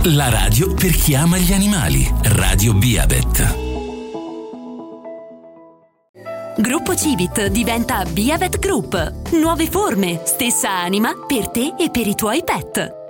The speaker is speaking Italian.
La radio per chi ama gli animali. Radio Biavet. Gruppo Civit diventa Biavet Group. Nuove forme, stessa anima per te e per i tuoi pet.